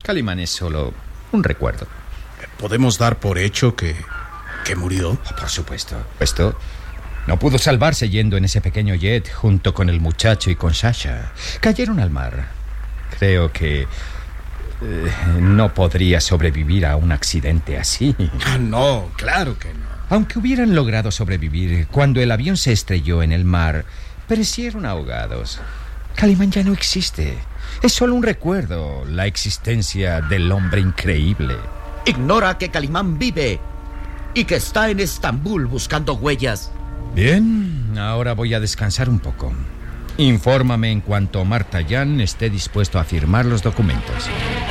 Calimán es solo un recuerdo. ¿Podemos dar por hecho que murió? Por supuesto. Esto no pudo salvarse yendo en ese pequeño jet junto con el muchacho y con Sasha. Cayeron al mar. Creo que no podría sobrevivir a un accidente así. No, claro que no. Aunque hubieran logrado sobrevivir, cuando el avión se estrelló en el mar, perecieron ahogados. Calimán ya no existe. Es solo un recuerdo, la existencia del hombre increíble. Ignora que Calimán vive y que está en Estambul buscando huellas. Bien, ahora voy a descansar un poco. Infórmame en cuanto Omar Tallán esté dispuesto a firmar los documentos.